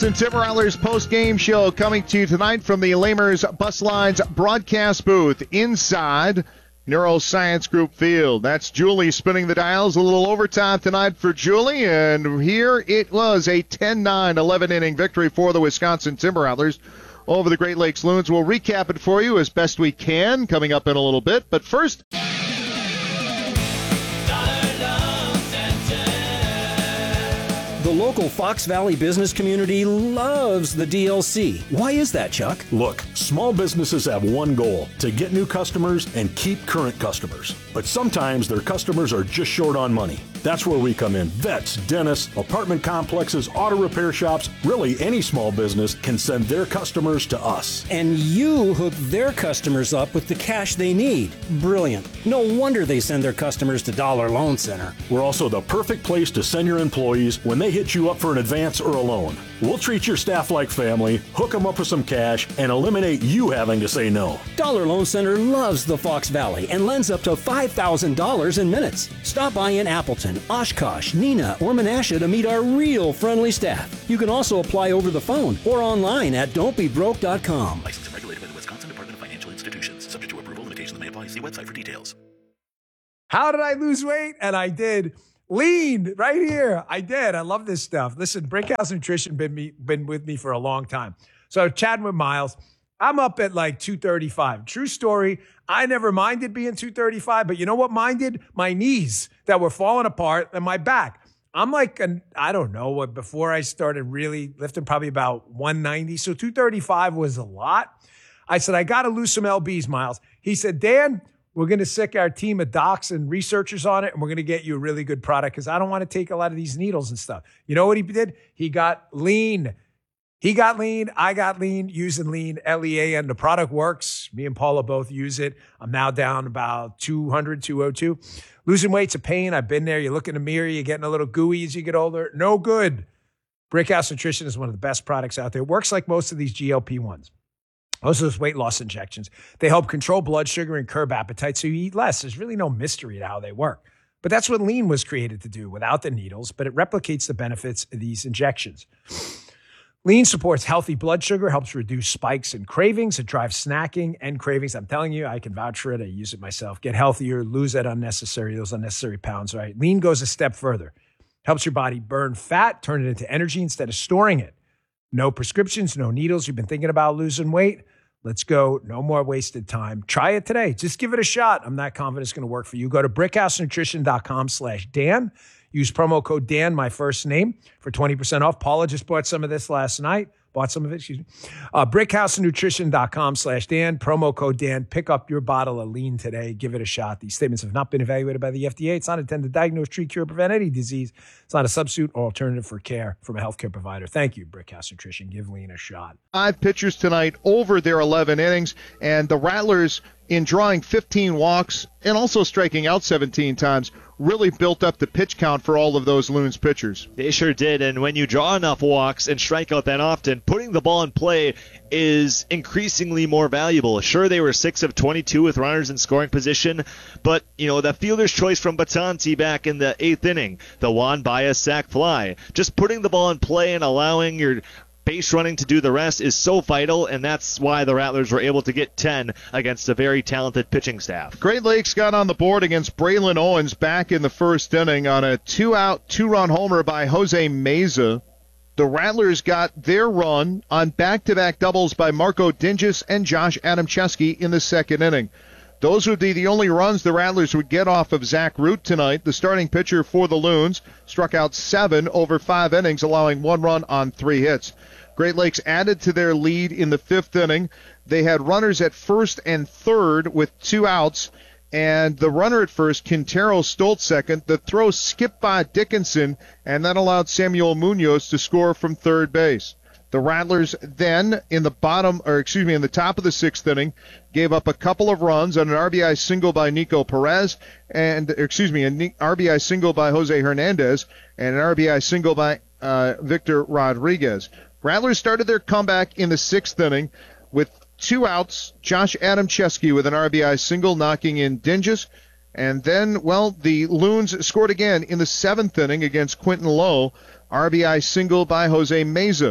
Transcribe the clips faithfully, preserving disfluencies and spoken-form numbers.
Tim Rattlers post-game show coming to you tonight from the Lamers Bus Lines broadcast booth inside Neuroscience Group Field. That's Julie spinning the dials. A little overtime tonight for Julie, and here it was a ten nine, eleven-inning victory for the Wisconsin Timber Rattlers over the Great Lakes Loons. We'll recap it for you as best we can coming up in a little bit, but first... The local Fox Valley business community loves the D L C. Why is that, Chuck? Look, small businesses have one goal, to get new customers and keep current customers. But sometimes their customers are just short on money. That's where we come in. Vets, dentists, apartment complexes, auto repair shops, really any small business can send their customers to us. And you hook their customers up with the cash they need. Brilliant. No wonder they send their customers to Dollar Loan Center. We're also the perfect place to send your employees when they hit you up for an advance or a loan. We'll treat your staff like family, hook them up with some cash, and eliminate you having to say no. Dollar Loan Center loves the Fox Valley and lends up to five thousand dollars in minutes. Stop by in Appleton, Oshkosh, Neenah, or Menasha to meet our real friendly staff. You can also apply over the phone or online at don't be broke dot com. Licensed and regulated by the Wisconsin Department of Financial Institutions. Subject to approval, limitations may apply. See website for details. How did I lose weight? And I did. Lean right here. I did. I love this stuff. Listen, Brickhouse Nutrition been me been with me for a long time. So chatting with Miles, I'm up at like two thirty-five. True story. I never minded being two thirty-five, but you know what minded? My knees that were falling apart and my back. I'm like, an, I don't know what, before I started really lifting, probably about one ninety. So two thirty-five was a lot. I said, I got to lose some L Bs, Miles. He said, Dan, we're going to sick our team of docs and researchers on it, and we're going to get you a really good product because I don't want to take a lot of these needles and stuff. You know what he did? He got lean. He got lean. I got lean using lean, L E A N. The product works. Me and Paula both use it. I'm now down about two hundred, two oh two. Losing weight's a pain. I've been there. You look in the mirror, you're getting a little gooey as you get older. No good. Brickhouse Nutrition is one of the best products out there. It works like most of these G L P ones. Most of those weight loss injections. They help control blood sugar and curb appetite so you eat less. There's really no mystery to how they work. But that's what lean was created to do without the needles, but it replicates the benefits of these injections. Lean supports healthy blood sugar, helps reduce spikes and cravings. It drives snacking and cravings. I'm telling you, I can vouch for it. I use it myself. Get healthier, lose that unnecessary, those unnecessary pounds, right? Lean goes a step further. Helps your body burn fat, turn it into energy instead of storing it. No prescriptions, no needles. You've been thinking about losing weight? Let's go. No more wasted time. Try it today. Just give it a shot. I'm not confident it's going to work for you. Go to brickhousenutrition.com slash Dan. Use promo code Dan, my first name, for twenty percent off. Paula just bought some of this last night. Bought some of it, excuse me. Uh, brickhousenutrition.com slash Dan. Promo code Dan. Pick up your bottle of lean today. Give it a shot. These statements have not been evaluated by the F D A. It's not intended to diagnose, treat, cure, prevent any disease. It's not a substitute or alternative for care from a healthcare provider. Thank you, Brickhouse Nutrition. Give lean a shot. Five pitchers tonight over their eleven innings, and the Rattlers, in drawing fifteen walks and also striking out seventeen times, really built up the pitch count for all of those Loons pitchers. They sure did, and when you draw enough walks and strike out that often, putting the ball in play is increasingly more valuable. Sure, they were six of twenty-two with runners in scoring position, but, you know, the fielder's choice from Batanti back in the eighth inning, the Juan Baez sac fly, just putting the ball in play and allowing your base running to do the rest is so vital, and that's why the Rattlers were able to get ten against a very talented pitching staff. Great Lakes got on the board against Braylon Owens back in the first inning on a two-out, two-run homer by Jose Meza. The Rattlers got their run on back-to-back doubles by Marco Dinges and Josh Adamczewski in the second inning. Those would be the only runs the Rattlers would get off of Zach Root tonight. The starting pitcher for the Loons struck out seven over five innings, allowing one run on three hits. Great Lakes added to their lead in the fifth inning. They had runners at first and third with two outs, and the runner at first, Quintero, stole second. The throw skipped by Dickinson, and that allowed Samuel Munoz to score from third base. The Rattlers then, in the bottom, or excuse me, in the top of the sixth inning, gave up a couple of runs on an R B I single by Nico Perez, and, excuse me, an R B I single by Jose Hernandez, and an R B I single by uh, Victor Rodriguez. Rattlers started their comeback in the sixth inning with two outs. Josh Adamczewski with an R B I single knocking in Dinges. And then, well, the Loons scored again in the seventh inning against Quentin Lowe. R B I single by Jose Meza.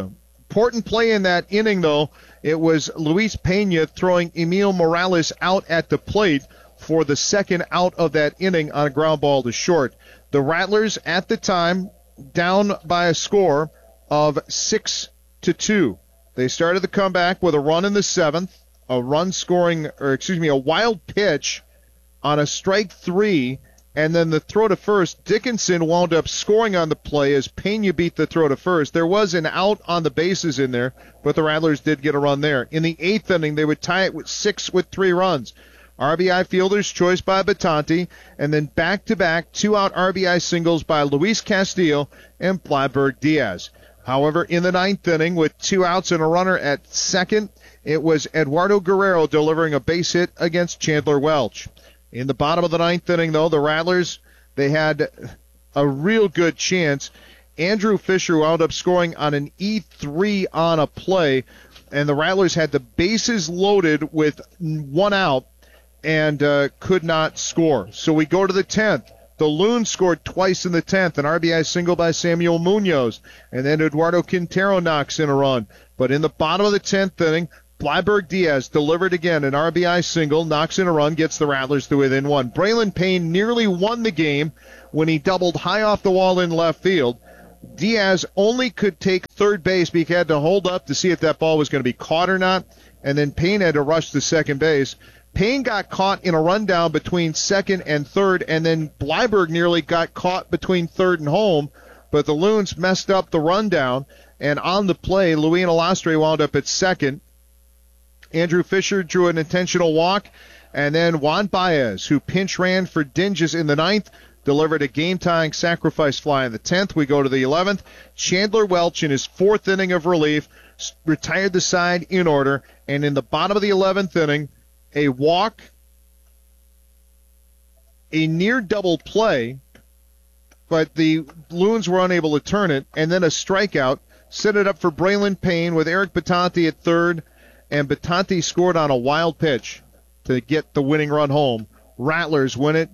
important play in that inning, though, it was Luis Pena throwing Emil Morales out at the plate for the second out of that inning on a ground ball to short. The Rattlers, at the time, down by a score of six to two. They started the comeback with a run in the seventh, a run scoring, or excuse me, a wild pitch on a strike three, and then the throw to first. Dickinson wound up scoring on the play as Pena beat the throw to first. There was an out on the bases in there, but the Rattlers did get a run there. In the eighth inning, they would tie it with six with three runs. R B I fielder's choice by Battanti, and then back-to-back two-out R B I singles by Luis Castillo and Bleiberg Diaz. However, in the ninth inning, with two outs and a runner at second, it was Eduardo Guerrero delivering a base hit against Chandler Welch. In the bottom of the ninth inning, though, the Rattlers, they had a real good chance. Andrew Fisher wound up scoring on an E three on a play, and the Rattlers had the bases loaded with one out and uh, could not score. So we go to the tenth. The Loons scored twice in the tenth, an R B I single by Samuel Munoz, and then Eduardo Quintero knocks in a run. But in the bottom of the tenth inning, Bleiberg Diaz delivered again an R B I single, knocks in a run, gets the Rattlers to within one. Braylon Payne nearly won the game when he doubled high off the wall in left field. Diaz only could take third base, but he had to hold up to see if that ball was going to be caught or not, and then Payne had to rush to second base. Payne got caught in a rundown between second and third, and then Bleiberg nearly got caught between third and home, but the Loons messed up the rundown, and on the play, Luis Alastre wound up at second. Andrew Fisher drew an intentional walk, and then Juan Baez, who pinch ran for Dinges in the ninth, delivered a game-tying sacrifice fly in the tenth. We go to the eleventh. Chandler Welch, in his fourth inning of relief, retired the side in order, and in the bottom of the eleventh inning, a walk, a near double play, but the Loons were unable to turn it, and then a strikeout, set it up for Braylon Payne with Eric Battanti at third, and Battanti scored on a wild pitch to get the winning run home. Rattlers win it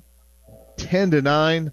ten to nine.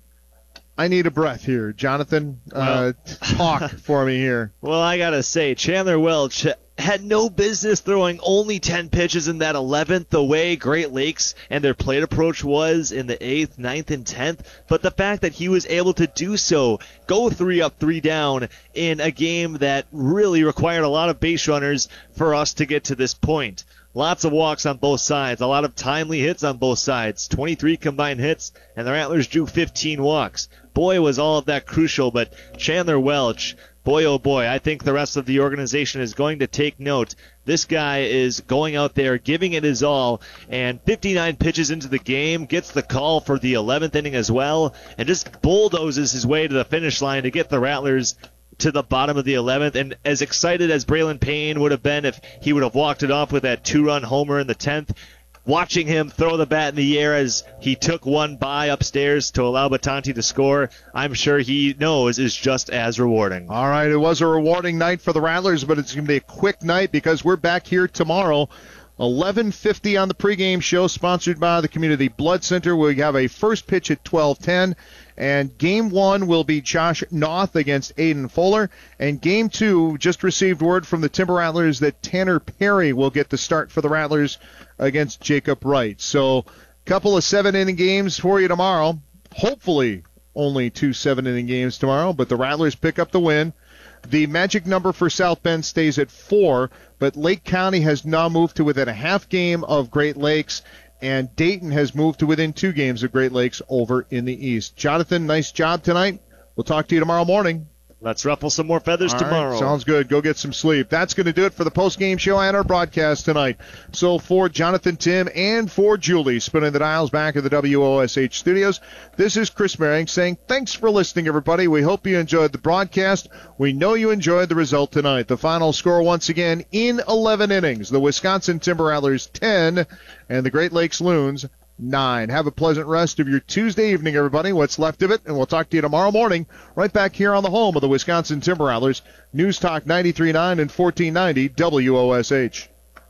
I need a breath here. Jonathan, uh, talk for me here. Well, I got to say, Chandler Welch had no business throwing only ten pitches in that eleventh, the way Great Lakes and their plate approach was in the eighth, ninth, and tenth. But the fact that he was able to do so, go three up, three down in a game that really required a lot of base runners for us to get to this point. Lots of walks on both sides, a lot of timely hits on both sides, twenty-three combined hits, and the Rattlers drew fifteen walks. Boy, was all of that crucial, but Chandler Welch, boy, oh boy, I think the rest of the organization is going to take note. This guy is going out there, giving it his all, and fifty-nine pitches into the game, gets the call for the eleventh inning as well, and just bulldozes his way to the finish line to get the Rattlers to the bottom of the eleventh. And as excited as Braylon Payne would have been if he would have walked it off with that two-run homer in the tenth, watching him throw the bat in the air as he took one by upstairs to allow Battanti to score, I'm sure he knows is just as rewarding. All right, it was a rewarding night for the Rattlers, but it's going to be a quick night because we're back here tomorrow, eleven fifty on the pregame show, sponsored by the Community Blood Center. We have a first pitch at twelve ten, and game one will be Josh Noth against Aiden Fuller, and game two, just received word from the Timber Rattlers that Tanner Perry will get the start for the Rattlers against Jacob Wright. So a couple of seven-inning games for you tomorrow. Hopefully only two seven-inning games tomorrow, but the Rattlers pick up the win. The magic number for South Bend stays at four, but Lake County has now moved to within a half game of Great Lakes, and Dayton has moved to within two games of Great Lakes over in the East. Jonathan, nice job tonight. We'll talk to you tomorrow morning. Let's ruffle some more feathers All tomorrow. Right, sounds good. Go get some sleep. That's going to do it for the post-game show and our broadcast tonight. So for Jonathan, Tim, and for Julie, spinning the dials back at the W O S H studios, this is Chris Merring saying thanks for listening, everybody. We hope you enjoyed the broadcast. We know you enjoyed the result tonight. The final score once again in eleven innings. The Wisconsin Timber Rattlers ten and the Great Lakes Loons nine. Have a pleasant rest of your Tuesday evening, everybody, what's left of it, and we'll talk to you tomorrow morning right back here on the home of the Wisconsin Timber Rattlers, News Talk ninety-three point nine and fourteen ninety W O S H.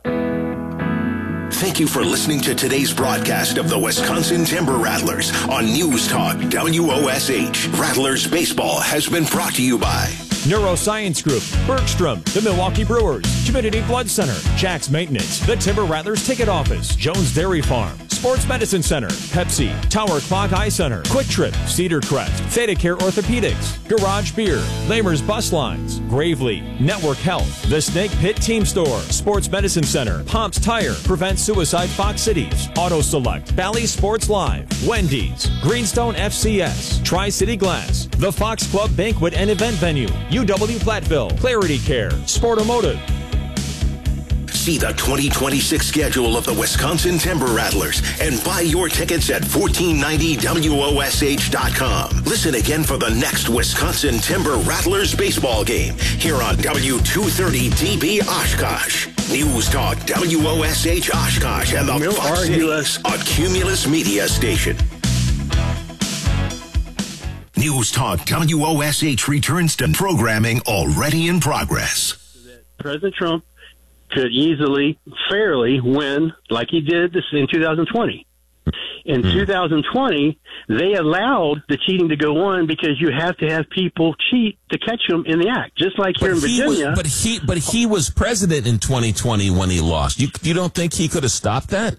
Thank you for listening to today's broadcast of the Wisconsin Timber Rattlers on News Talk W O S H. Rattlers Baseball has been brought to you by Neuroscience Group, Bergstrom, the Milwaukee Brewers, Community Blood Center, Jack's Maintenance, the Timber Rattlers Ticket Office, Jones Dairy Farm, Sports Medicine Center, Pepsi, Tower Clock Eye Center, Quick Trip, Cedar Crest, Theta Care Orthopedics, Garage Beer, Lamer's Bus Lines, Gravely, Network Health, The Snake Pit Team Store, Sports Medicine Center, Pomp's Tire, Prevent Suicide Fox Cities, Auto Select, Bally Sports Live, Wendy's, Greenstone F C S, Tri-City Glass, The Fox Club Banquet and Event Venue, U W Platteville, Clarity Care, Sportomotive. See the twenty twenty-six schedule of the Wisconsin Timber Rattlers and buy your tickets at fourteen ninety W O S H dot com. Listen again for the next Wisconsin Timber Rattlers baseball game here on W two thirty D B Oshkosh. News Talk W O S H Oshkosh and the Fox Cities, a Cumulus media station. News Talk W O S H returns to programming already in progress. President Trump could easily, fairly win like he did this in two thousand twenty. In mm. two thousand twenty, they allowed the cheating to go on because you have to have people cheat to catch them in the act, just like here but in Virginia. Was, but he, but he was president in twenty twenty when he lost. You, you don't think he could have stopped that?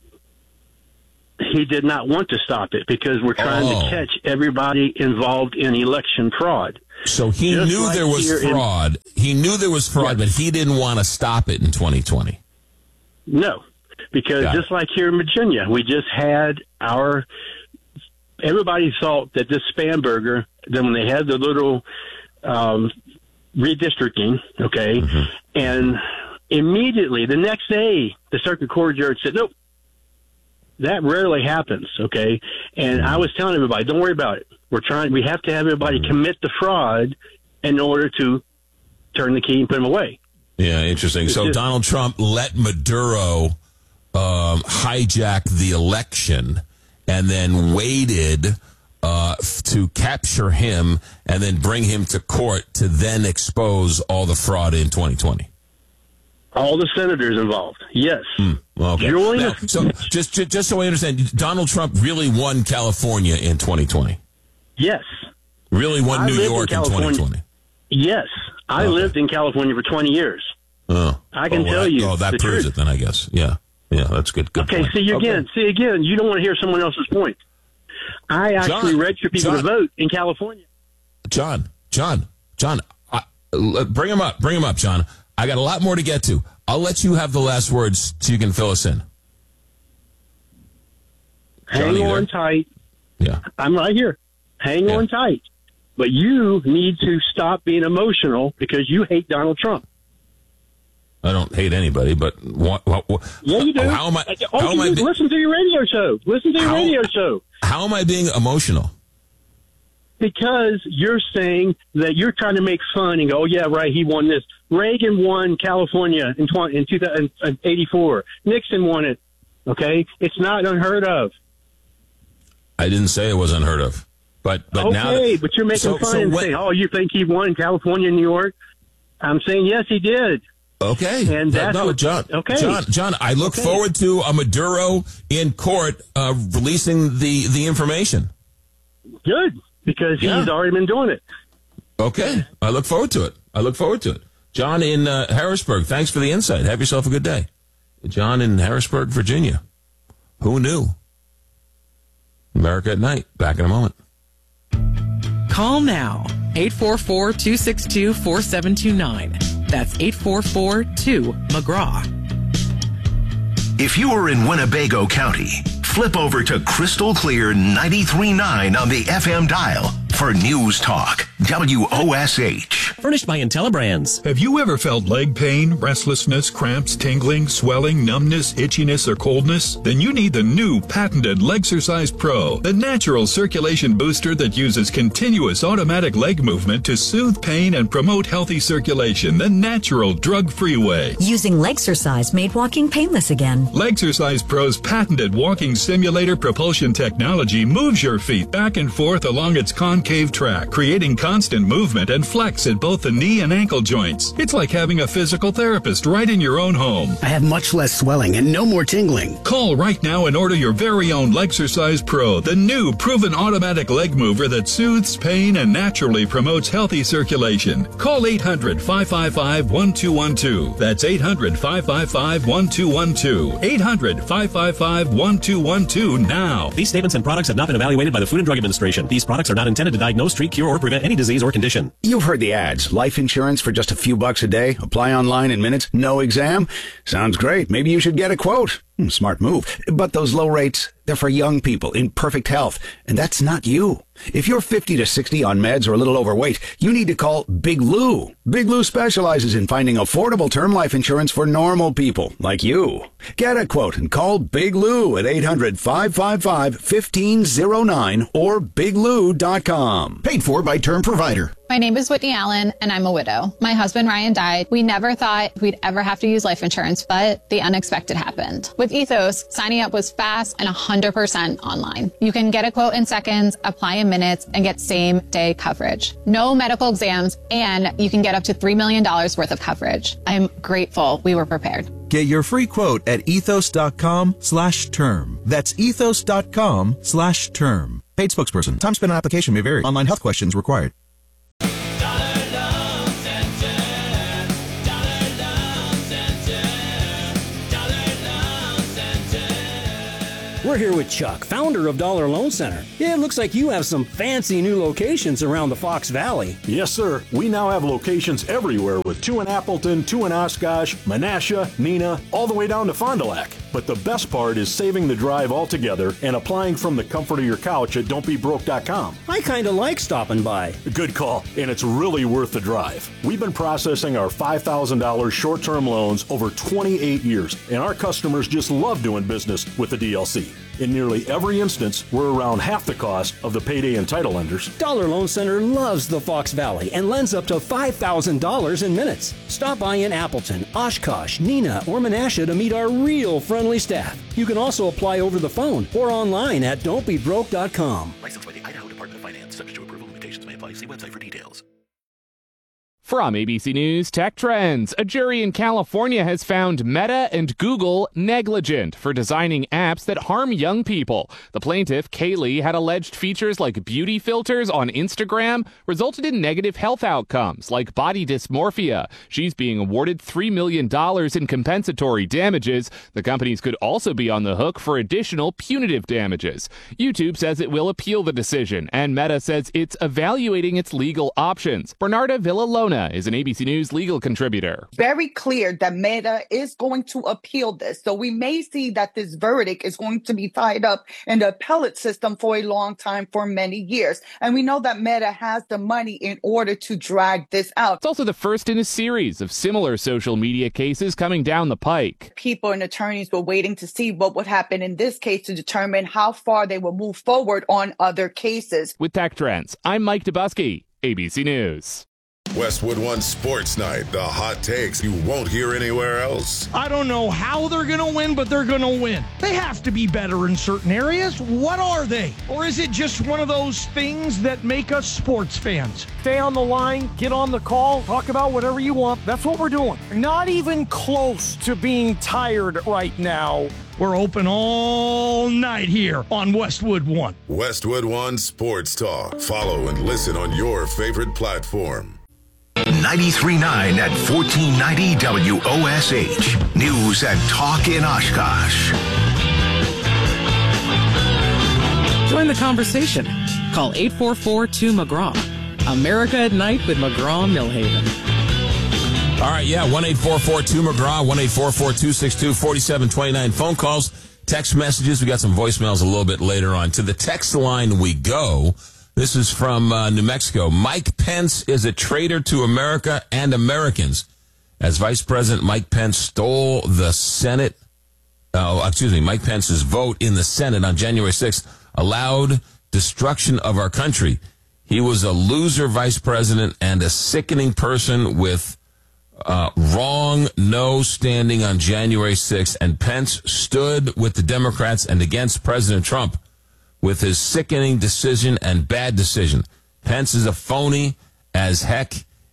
He did not want to stop it because we're trying oh. to catch everybody involved in election fraud. So he Just knew like there was fraud. In, he knew there was fraud, yes. But he didn't want to stop it in twenty twenty. No, because Got just it. like here in Virginia, we just had our – everybody thought that this Spanberger, then when they had the little um, redistricting, okay, mm-hmm. and immediately the next day the circuit court judge said, nope, that rarely happens, okay? And I was telling everybody, don't worry about it. We're trying. We have to have everybody commit the fraud in order to turn the key and put them away. Yeah, interesting. It's so just, Donald Trump let Maduro um, hijack the election and then waited uh, to capture him and then bring him to court to then expose all the fraud in twenty twenty. All the senators involved, yes. Mm, okay. Now, the- so just, just just so I understand, Donald Trump really won California in twenty twenty. Yes. Really won I New York in, in twenty twenty. Yes, I okay. lived in California for twenty years. Oh, I can oh, well, tell that, you. Oh, that the proves truth. it then, I guess. Yeah, yeah, that's good. Good okay, point. see okay. again. See again. You don't want to hear someone else's point. I actually John, registered people John, to vote in California. John, John, John, I, uh, bring him up. Bring him up, John. I got a lot more to get to. I'll let you have the last words so you can fill us in. Hang John, on tight. Yeah. I'm right here. Hang yeah. on tight. But you need to stop being emotional because you hate Donald Trump. I don't hate anybody, but what? what, what yeah, you do. How am I? Oh, how am I be, listen to your radio show. Listen to your how, radio show. How am I being emotional? Because you're saying that you're trying to make fun and go, oh, yeah, right, he won this. Reagan won California in, twenty, in two thousand eighty-four. Nixon won it, okay? It's not unheard of. I didn't say it was unheard of. But, but okay, now that, but you're making so, fun so and what, saying, oh, you think he won California, New York? I'm saying, yes, he did. Okay. And that's no, what, John, okay. John, John, I look okay. forward to a Maduro in court uh, releasing the, the information. Good, because yeah. he's already been doing it. Okay. I look forward to it. I look forward to it. John in uh, Harrisburg, thanks for the insight. Have yourself a good day. John in Harrisburg, Virginia. Who knew? America at Night. Back in a moment. Call now. eight four four, two six two, four seven two nine. That's eight four four two McGraw. If you are in Winnebago County, flip over to Crystal Clear ninety-three point nine on the F M dial for News Talk, W O S H. Furnished by IntelliBrands. Have you ever felt leg pain, restlessness, cramps, tingling, swelling, numbness, itchiness, or coldness? Then you need the new patented Legsercise Pro, the natural circulation booster that uses continuous automatic leg movement to soothe pain and promote healthy circulation the natural, drug-free way. Using Legsercise made walking painless again. Legsercise Pro's patented walking simulator propulsion technology moves your feet back and forth along its concave track, creating constant movement and flex at both both the knee and ankle joints. It's like having a physical therapist right in your own home. I have much less swelling and no more tingling. Call right now and order your very own Legsercise Pro, the new proven automatic leg mover that soothes pain and naturally promotes healthy circulation. Call eight hundred, five five five, one two one two. That's eight hundred, five five five, one two one two. eight hundred, five five five, one two one two now. These statements and products have not been evaluated by the Food and Drug Administration. These products are not intended to diagnose, treat, cure, or prevent any disease or condition. You've heard the ads. Life insurance for just a few bucks a day. Apply online in minutes. No exam. Sounds great. Maybe you should get a quote. Hmm, smart move. But those low rates, they're for young people in perfect health. And that's not you. If you're fifty to sixty on meds or a little overweight, you need to call Big Lou. Big Lou specializes in finding affordable term life insurance for normal people like you. Get a quote and call Big Lou at eight hundred, five five five, one five zero nine or big lou dot com. Paid for by Term Provider. My name is Whitney Allen, and I'm a widow. My husband, Ryan, died. We never thought we'd ever have to use life insurance, but the unexpected happened. With Ethos, signing up was fast and one hundred percent online. You can get a quote in seconds, apply in minutes, and get same-day coverage. No medical exams, and you can get up to three million dollars worth of coverage. I'm grateful we were prepared. Get your free quote at ethos.com slash term. That's ethos.com slash term. Paid spokesperson. Time spent on application may vary. Online health questions required. We're here with Chuck, founder of Dollar Loan Center. Yeah, it looks like you have some fancy new locations around the Fox Valley. Yes, sir. We now have locations everywhere with two in Appleton, two in Oshkosh, Menasha, Neenah, all the way down to Fond du Lac. But the best part is saving the drive altogether and applying from the comfort of your couch at don't be broke dot com. I kind of like stopping by. Good call, and it's really worth the drive. We've been processing our five thousand dollars short-term loans over twenty-eight years, and our customers just love doing business with the D L C. In nearly every instance, we're around half the cost of the payday and title lenders. Dollar Loan Center loves the Fox Valley and lends up to five thousand dollars in minutes. Stop by in Appleton, Oshkosh, Neenah, or Menasha to meet our real friendly staff. You can also apply over the phone or online at don't be broke dot com. Licensed by the Idaho Department of Finance. Subject to approval. Limitations may apply. See website for details. From A B C News Tech Trends, a jury in California has found Meta and Google negligent for designing apps that harm young people. The plaintiff, Kaylee, had alleged features like beauty filters on Instagram resulted in negative health outcomes like body dysmorphia. She's being awarded three million dollars in compensatory damages. The companies could also be on the hook for additional punitive damages. YouTube says it will appeal the decision, and Meta says it's evaluating its legal options. Bernarda Villalona is an A B C News legal contributor. Very clear that Meta is going to appeal this. So we may see that this verdict is going to be tied up in the appellate system for a long time, for many years. And we know that Meta has the money in order to drag this out. It's also the first in a series of similar social media cases coming down the pike. People and attorneys were waiting to see what would happen in this case to determine how far they will move forward on other cases. With Tech Trends, I'm Mike Dubusky, A B C News. Westwood One Sports Night, the hot takes you won't hear anywhere else. I don't know how they're going to win, but they're going to win. They have to be better in certain areas. What are they? Or is it just one of those things that make us sports fans? Stay on the line, get on the call, talk about whatever you want. That's what we're doing. Not even close to being tired right now. We're open all night here on Westwood One. Westwood One Sports Talk. Follow and listen on your favorite platform. ninety-three point nine at fourteen ninety W O S H. News and talk in Oshkosh. Join the conversation. Call eight four four, two, McGraw. America at Night with McGraw Millhaven. All right, yeah, one eight four four two McGraw, one eight four four two six two four seven two nine. Phone calls, text messages. We got some voicemails a little bit later on. To the text line we go. This is from uh, New Mexico. Mike Pence is a traitor to America and Americans. As Vice President, Mike Pence stole the Senate. Oh, excuse me. Mike Pence's vote in the Senate on January sixth allowed destruction of our country. He was a loser vice president and a sickening person with uh, wrong no standing on January sixth. And Pence stood with the Democrats and against President Trump with his sickening decision and bad decision. Pence is a phony as heck,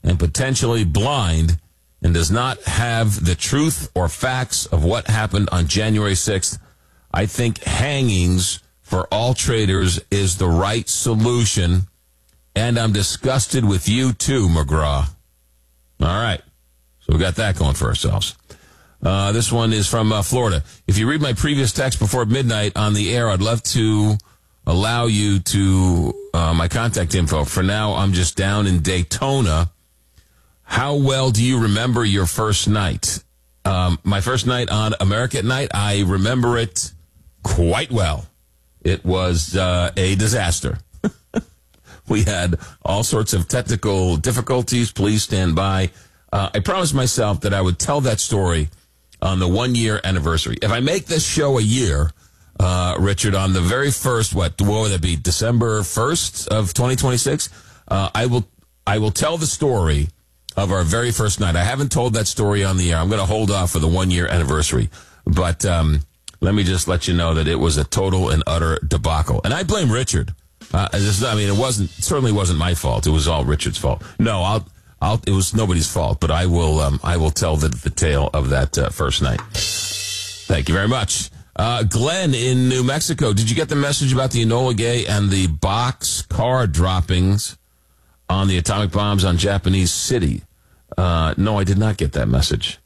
and potentially blind and does not have the truth or facts of what happened on January sixth, I think hangings for all traitors is the right solution, and I'm disgusted with you too, McGraw. All right. So we got that going for ourselves. Uh, this one is from uh, Florida. If you read my previous text before midnight on the air, I'd love to allow you to uh, my contact info. For now, I'm just down in Daytona. How well do you remember your first night? Um, my first night on America at Night, I remember it quite well. It was uh, a disaster. We had all sorts of technical difficulties. Please stand by. Uh, I promised myself that I would tell that story on the one-year anniversary. If I make this show a year, uh, Richard, on the very first, what, what would that be, December first of twenty twenty-six, uh, I will I will tell the story of our very first night. I haven't told that story on the air. I'm going to hold off for the one-year anniversary. But um, let me just let you know that it was a total and utter debacle. And I blame Richard. Uh, this, I mean, it wasn't certainly wasn't my fault. It was all Richard's fault. No, I'll, I'll, it was nobody's fault. But I will, um, I will tell the, the tale of that uh, first night. Thank you very much, uh, Glenn in New Mexico. Did you get the message about the Enola Gay and the box car droppings on the atomic bombs on Japanese city? Uh, no, I did not get that message.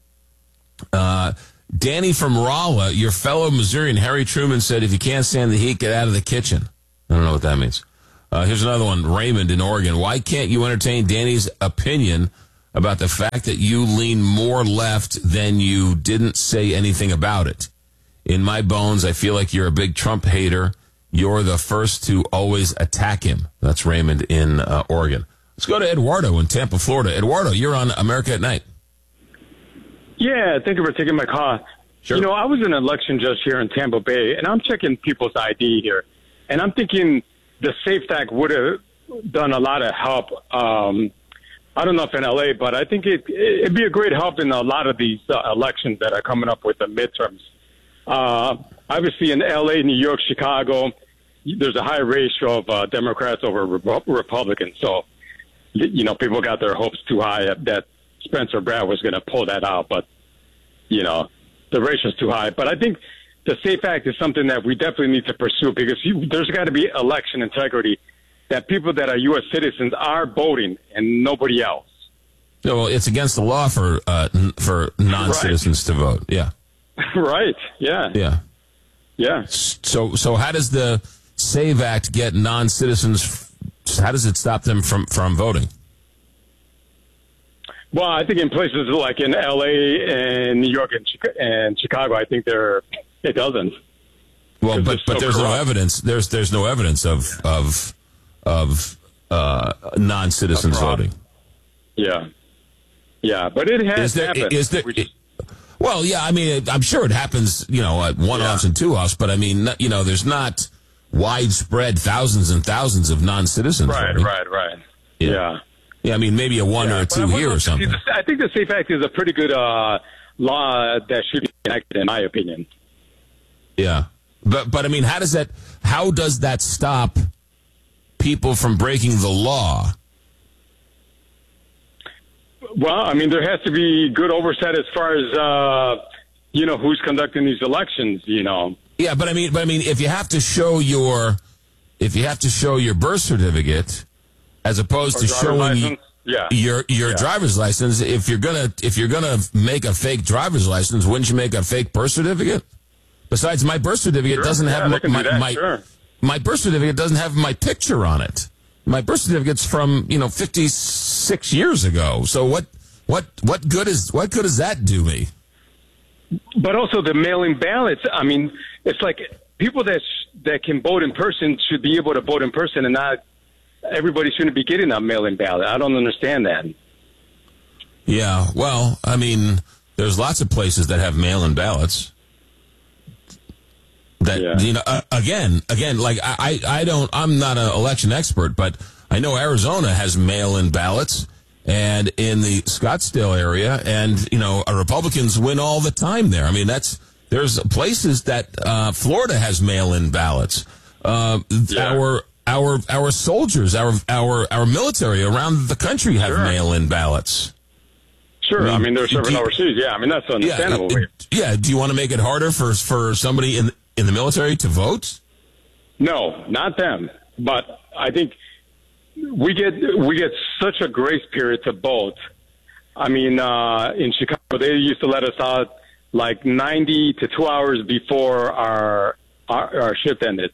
Uh, Danny from Rolla, your fellow Missourian Harry Truman said, if you can't stand the heat, get out of the kitchen. I don't know what that means. Uh, here's another one. Raymond in Oregon. Why can't you entertain Danny's opinion about the fact that you lean more left than you didn't say anything about it? In my bones, I feel like you're a big Trump hater. You're the first to always attack him. That's Raymond in uh, Oregon. Let's go to Eduardo in Tampa, Florida. Eduardo, you're on America at Night. Yeah, thank you for taking my call. Sure. You know, I was an election judge here in Tampa Bay, and I'm checking people's I D here. And I'm thinking the SAFE Act would have done a lot of help. Um, I don't know if in L A, but I think it, it'd be a great help in a lot of these uh, elections that are coming up with the midterms. Uh, obviously, in L A, New York, Chicago, there's a high ratio of uh, Democrats over Re- Republicans. So, you know, people got their hopes too high that Spencer Brad was going to pull that out. But, you know, the ratio's too high. But I think the SAFE Act is something that we definitely need to pursue because you, there's got to be election integrity, that people that are U S citizens are voting and nobody else. No, well, it's against the law for uh, n- for non-citizens right. to vote. Yeah. Right. Yeah. Yeah. Yeah. So, so how does the SAVE Act get non-citizens? How does it stop them from, from voting? Well, I think in places like in L A and New York and, Chica- and Chicago, I think there it doesn't. Well, but but so there's corrupt. no evidence. There's there's no evidence of of of uh, non-citizens voting. Yeah. Yeah, but it has Is there, happened. is there, We just- well, yeah, I mean, I'm sure it happens, you know, at one-offs and two-offs, but I mean, you know, there's not widespread thousands and thousands of non-citizens Right, voting. right, right. Yeah. Yeah. Yeah, I mean, maybe a one Yeah, or a but two I would here love or to see something. this- I think the SAFE Act is a pretty good uh, law that should be enacted, in my opinion. Yeah. But, but I mean, how does that, how does that stop people from breaking the law? Well, I mean, there has to be good oversight as far as, uh, you know, who's conducting these elections, you know. Yeah, but I mean, but I mean, if you have to show your, if you have to show your birth certificate, as opposed Or to driver's showing license? Yeah. your your Yeah. driver's license, if you're gonna if you're gonna make a fake driver's license, wouldn't you make a fake birth certificate? Besides, my birth certificate Sure. doesn't Yeah, have they can my do that, my, sure. my birth certificate doesn't have my picture on it. My birth certificate's from you know fifty-six years ago. So what what what good is what good does that do me? But also the mail-in ballots. I mean, it's like people that sh- that can vote in person should be able to vote in person, and not everybody shouldn't be getting a mail-in ballot. I don't understand that. Yeah, well, I mean, there's lots of places that have mail-in ballots. That Yeah. you know, uh, again, again, like I, I, I don't, I'm not an election expert, but I know Arizona has mail-in ballots, and in the Scottsdale area, and you know, uh, Republicans win all the time there. I mean, that's there's places that uh, Florida has mail-in ballots. Uh, Yeah. Our our our soldiers, our our our military around the country have Sure. mail-in ballots. Sure. I mean, I mean they're serving overseas. Yeah. I mean, that's understandable. Yeah, it- yeah. Do you want to make it harder for for somebody in in the military to vote? No, not them. But I think we get we get such a grace period to vote. I mean, uh, in Chicago, they used to let us out like ninety to two hours before our our, our shift ended.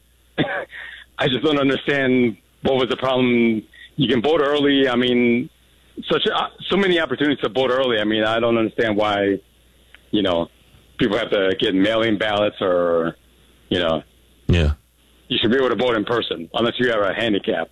I just don't understand what was the problem. You can vote early. I mean, such uh, so many opportunities to vote early. I mean, I don't understand why, you know, people have to get mail-in ballots or, you know. Yeah. You should be able to vote in person unless you have a handicap.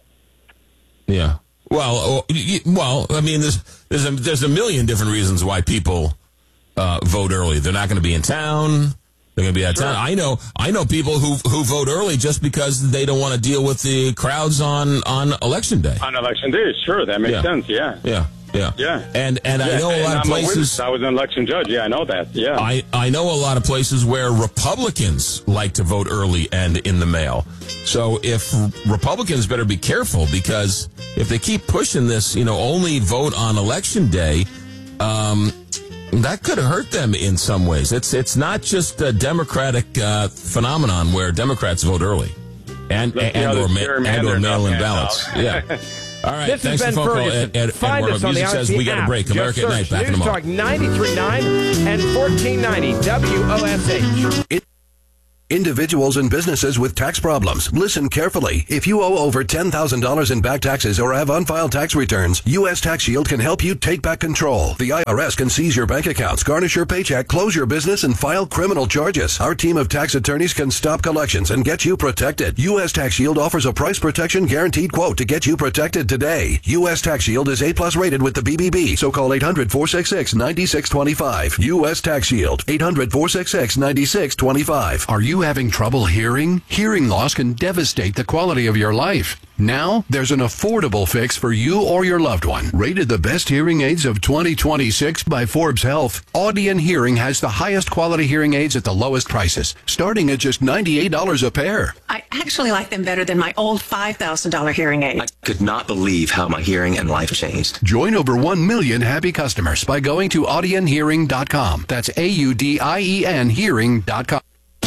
Yeah. Well, oh, y- y- well, I mean, there's there's a there's a million different reasons why people uh, vote early. They're not going to be in town. They're going to be out of town. I know I know people who who vote early just because they don't want to deal with the crowds on, on election day. On election day, sure, that makes Yeah. sense. Yeah. Yeah. Yeah. Yeah. And and I Yeah, know a and lot of I'm a witness. places. I was an election judge. Yeah, I know that. Yeah. I, I know a lot of places where Republicans like to vote early and in the mail. So if Republicans better be careful, because if they keep pushing this, you know, only vote on election day, um, that could hurt them in some ways. It's it's not just a Democratic uh, phenomenon where Democrats vote early and Let's see how and or, this ma- and or gerrymandered mail-in pans ballots. out. Yeah. All right, This thanks has for the been phone call. Ferguson. Ed, Ed, Find Ed us on the Music says Odyssey we got a app. break. Just America at Night, search back in a News moment. Talk ninety-three point nine and fourteen ninety W O S H. It- Individuals and businesses with tax problems. Listen carefully. If you owe over ten thousand dollars in back taxes or have unfiled tax returns, U S Tax Shield can help you take back control. The I R S can seize your bank accounts, garnish your paycheck, close your business, and file criminal charges. Our team of tax attorneys can stop collections and get you protected. U S Tax Shield offers a price protection guaranteed quote to get you protected today. U S Tax Shield is A plus rated with the B B B, so call eight hundred, four six six, nine six two five. U S Tax Shield, eight hundred, four six six, nine six two five. Are you having trouble hearing? Hearing loss can devastate the quality of your life. Now, there's an affordable fix for you or your loved one. Rated the best hearing aids of twenty twenty-six by Forbes Health, Audion Hearing has the highest quality hearing aids at the lowest prices, starting at just ninety-eight dollars a pair. I actually like them better than my old five thousand dollars hearing aid. I could not believe how my hearing and life changed. Join over one million happy customers by going to audion hearing dot com. That's A U D I E N hearing dot com.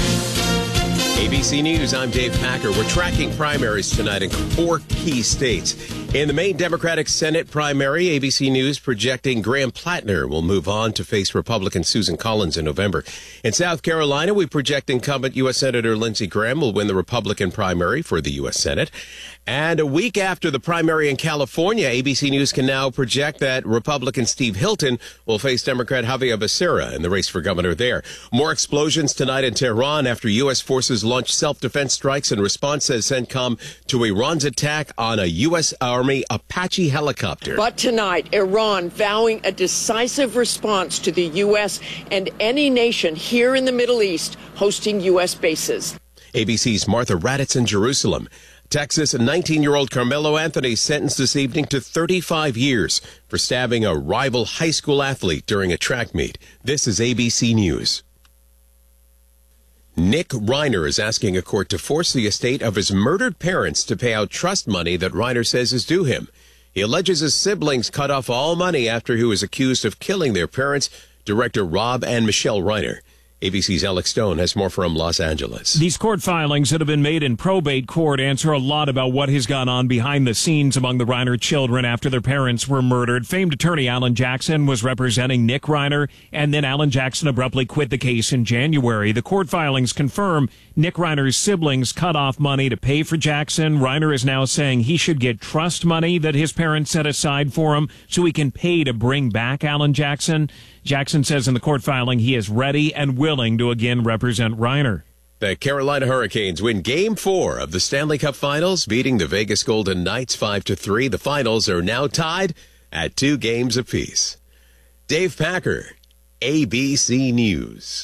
A B C News, I'm Dave Packer. We're tracking primaries tonight in four key states. In the Maine Democratic Senate primary, A B C News projecting Graham Plattner will move on to face Republican Susan Collins in November. In South Carolina, we project incumbent U S Senator Lindsey Graham will win the Republican primary for the U S Senate. And a week after the primary in California, A B C News can now project that Republican Steve Hilton will face Democrat Javier Becerra in the race for governor there. More explosions tonight in Tehran after U S forces launched self-defense strikes in response, says CENTCOM, to Iran's attack on a U S Army Apache helicopter. But tonight, Iran vowing a decisive response to the U S and any nation here in the Middle East hosting U S bases. A B C's Martha Raddatz in Jerusalem. Texas nineteen-year-old Carmelo Anthony sentenced this evening to thirty-five years for stabbing a rival high school athlete during a track meet. This is A B C News. Nick Reiner is asking a court to force the estate of his murdered parents to pay out trust money that Reiner says is due him. He alleges his siblings cut off all money after he was accused of killing their parents, director Rob and Michelle Reiner. A B C's Alex Stone has more from Los Angeles. These court filings that have been made in probate court answer a lot about what has gone on behind the scenes among the Reiner children after their parents were murdered. Famed attorney Alan Jackson was representing Nick Reiner, and then Alan Jackson abruptly quit the case in January. The court filings confirm Nick Reiner's siblings cut off money to pay for Jackson. Reiner is now saying he should get trust money that his parents set aside for him so he can pay to bring back Alan Jackson. Jackson says in the court filing he is ready and willing to again represent Reiner. The Carolina Hurricanes win Game Four of the Stanley Cup Finals, beating the Vegas Golden Knights five to three. The finals are now tied at two games apiece. Dave Packer, A B C News.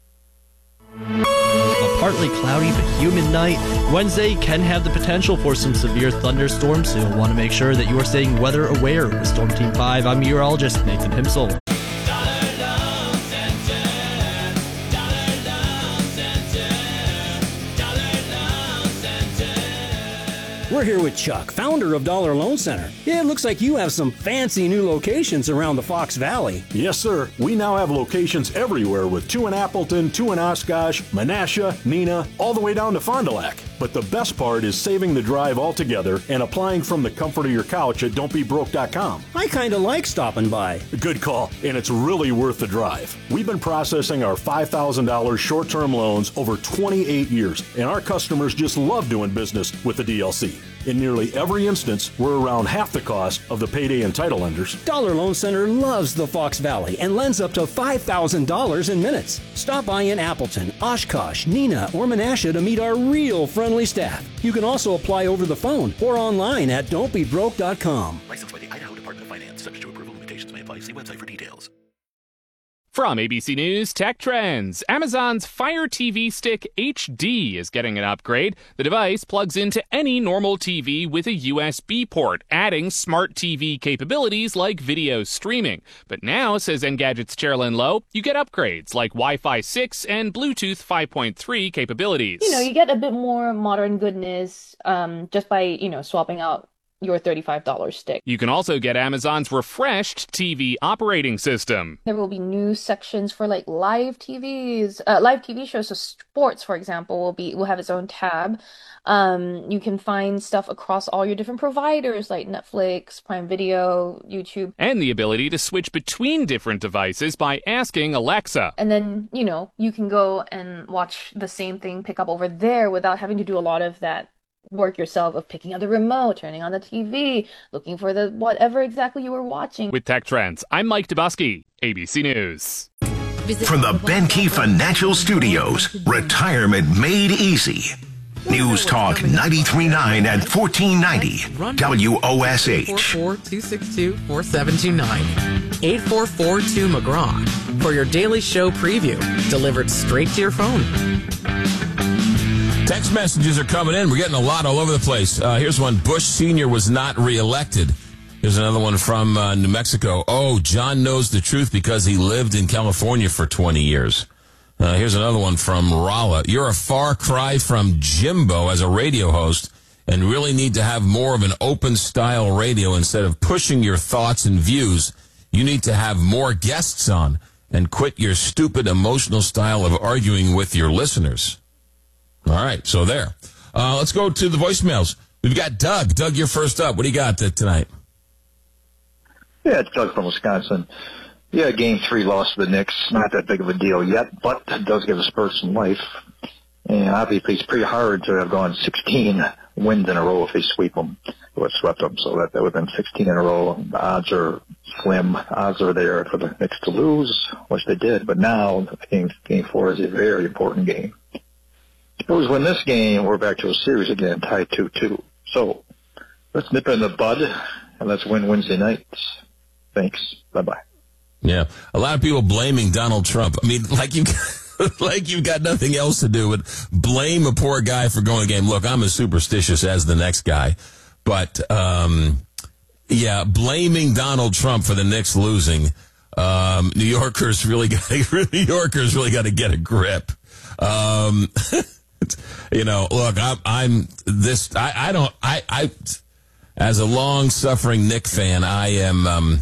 A partly cloudy but humid night. Wednesday can have the potential for some severe thunderstorms, so you'll want to make sure that you are staying weather aware. With Storm Team five, I'm meteorologist Nathan Himsel. We're here with Chuck, founder of Dollar Loan Center. It looks like you have some fancy new locations around the Fox Valley. Yes, sir. We now have locations everywhere with two in Appleton, two in Oshkosh, Menasha, Neenah, all the way down to Fond du Lac. But the best part is saving the drive altogether and applying from the comfort of your couch at don't be broke dot com. I kind of like stopping by. Good call, and it's really worth the drive. We've been processing our five thousand dollars short-term loans over twenty-eight years, and our customers just love doing business with the D L C. In nearly every instance, we're around half the cost of the payday and title lenders. Dollar Loan Center loves the Fox Valley and lends up to five thousand dollars in minutes. Stop by in Appleton, Oshkosh, Neenah, or Menasha to meet our real friendly staff. You can also apply over the phone or online at don't be broke dot com. Licensed by the Idaho Department of Finance. Subject to approval. Limitations may apply. See website for details. From A B C News Tech Trends, Amazon's Fire T V Stick H D is getting an upgrade. The device plugs into any normal T V with a U S B port, adding smart T V capabilities like video streaming. But now, says Engadget's Chairlyn Lowe, you get upgrades like Wi-Fi six and Bluetooth five point three capabilities. You know, you get a bit more modern goodness um, just by, you know, swapping out your thirty-five dollars stick. You can also get Amazon's refreshed T V operating system. There will be news sections for like live T Vs, uh, live T V shows. So sports, for example, will be will have its own tab. Um, you can find stuff across all your different providers like Netflix, Prime Video, YouTube. And the ability to switch between different devices by asking Alexa. And then, you know, you can go and watch the same thing pick up over there without having to do a lot of that work yourself of picking up the remote, turning on the T V, looking for the whatever exactly you were watching. With Tech Trends, I'm Mike Dubusky, A B C News. From the Benkey Financial Studios, retirement made easy. News Talk ninety-three point nine and fourteen ninety W O S H. eight four four, two six two, four seven two nine. eight four four two McGraw for your daily show preview, delivered straight to your phone. Text messages are coming in. We're getting a lot all over the place. Uh, here's one. Bush Senior was not reelected. Here's another one from uh, New Mexico. Oh, John knows the truth because he lived in California for twenty years. Uh, here's another one from Rolla. You're a far cry from Jimbo as a radio host and really need to have more of an open style radio instead of pushing your thoughts and views. You need to have more guests on and quit your stupid emotional style of arguing with your listeners. All right, so there. Uh, let's go to the voicemails. We've got Doug. Doug, you're first up. What do you got uh, tonight? Yeah, it's Doug from Wisconsin. Yeah, game three loss to the Knicks. Not that big of a deal yet, but it does give the Spurs some life. And obviously it's pretty hard to have gone sixteen wins in a row if they sweep them. It would have swept them, so that, that would have been sixteen in a row. The odds are slim. Odds are there for the Knicks to lose, which they did. But now game, game four is a very important game. Suppose win this game, we're back to a series again, tied two two. So let's nip it in the bud, and let's win Wednesday nights. Thanks. Bye-bye. Yeah, a lot of people blaming Donald Trump. I mean, like you, like you've got nothing else to do but blame a poor guy for going to game. Look, I'm as superstitious as the next guy, but um, yeah, blaming Donald Trump for the Knicks losing. Um, New Yorkers really got New Yorkers really got to get a grip. Um, you know, look, I'm, I'm this. I, I don't. I, I, as a long-suffering Knick fan, I am. Um,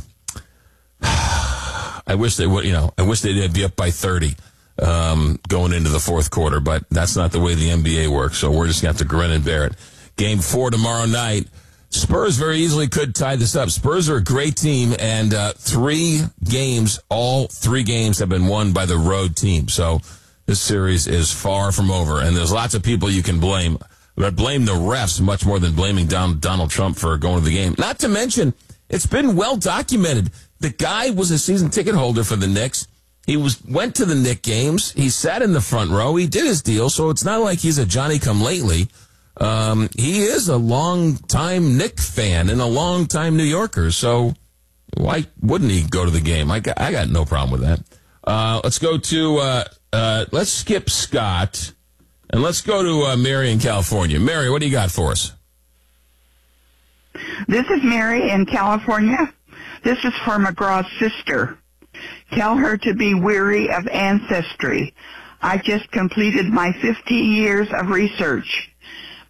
I wish they would, you know, I wish they'd be up by thirty um, going into the fourth quarter, but that's not the way the N B A works, so we're just going to have to grin and bear it. Game four tomorrow night. Spurs very easily could tie this up. Spurs are a great team, and uh, three games, all three games have been won by the road team. So this series is far from over, and there's lots of people you can blame, but blame the refs much more than blaming Don, Donald Trump for going to the game. Not to mention, it's been well documented. The guy was a season ticket holder for the Knicks. He was went to the Knicks games. He sat in the front row. He did his deal, so it's not like he's a Johnny-come-lately. Um, he is a long-time Knicks fan and a long-time New Yorker, so why wouldn't he go to the game? I got, I got no problem with that. Uh, let's go to, uh, uh, let's skip Scott, and let's go to uh, Mary in California. Mary, what do you got for us? This is Mary in California. This is for McGraw's sister. Tell her to be weary of ancestry. I just completed my fifty years of research.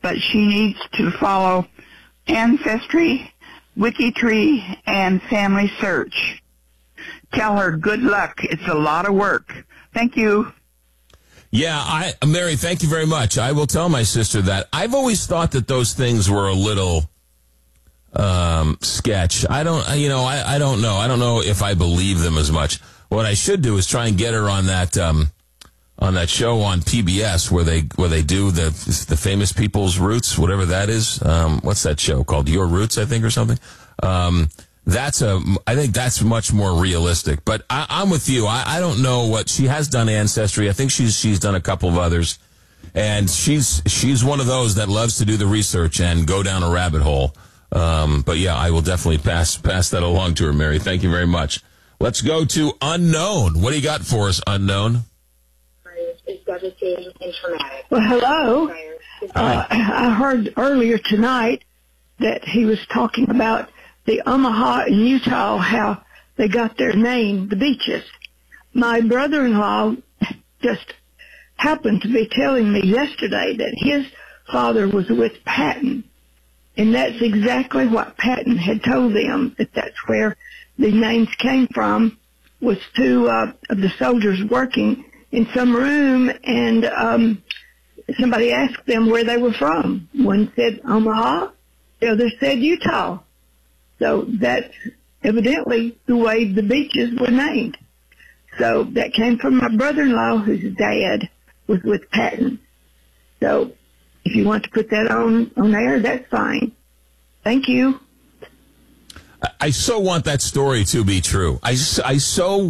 but she needs to follow Ancestry, WikiTree, and Family Search. Tell her good luck. It's a lot of work. Thank you. Yeah, I, Mary, thank you very much. I will tell my sister that. I've always thought that those things were a little um, sketch. I don't, you know, I, I don't know. I don't know if I believe them as much. What I should do is try and get her on that um, on that show on P B S where they where they do the the famous people's roots, whatever that is. Um, what's that show called? Your Roots, I think, or something. Um, That's a, I think that's much more realistic. But I, I'm with you. I, I don't know what she has done. Ancestry. I think she's she's done a couple of others, and she's she's one of those that loves to do the research and go down a rabbit hole. Um, but yeah, I will definitely pass pass that along to her, Mary. Thank you very much. Let's go to Unknown. What do you got for us, Unknown? Is devastating and traumatic. Well, hello. Uh, I heard earlier tonight that he was talking about the Omaha in Utah, how they got their name, the beaches. My brother-in-law just happened to be telling me yesterday that his father was with Patton, and that's exactly what Patton had told them, that that's where the names came from, was two uh, of the soldiers working in some room, and um, somebody asked them where they were from. One said Omaha, the other said Utah. So that's evidently the way the beaches were named. So that came from my brother-in-law, whose dad was with Patton. So if you want to put that on, on air, that's fine. Thank you. I so want that story to be true. I, I so